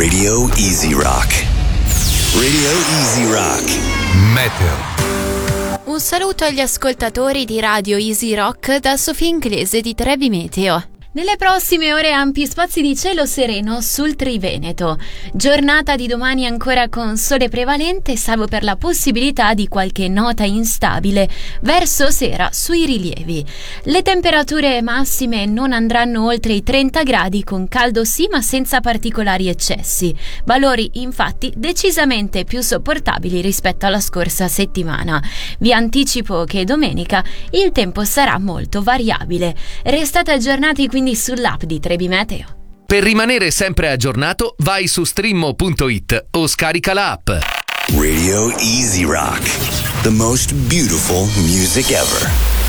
Radio Easy Rock. Radio Easy Rock. Meteo. Un saluto agli ascoltatori di Radio Easy Rock da Sofia Inglese di Trebi Meteo. Nelle prossime ore ampi spazi di cielo sereno sul Triveneto. Giornata di domani ancora con sole prevalente, salvo per la possibilità di qualche nota instabile verso sera sui rilievi. Le temperature massime non andranno oltre i 30 gradi con caldo sì ma senza particolari eccessi. Valori infatti decisamente più sopportabili rispetto alla scorsa settimana. Vi anticipo che domenica il tempo sarà molto variabile. Restate aggiornati quindi sull'app di Trebi Meteo. Per rimanere sempre aggiornato, vai su streammo.it o scarica l'app. Radio Easy Rock. The most beautiful music ever.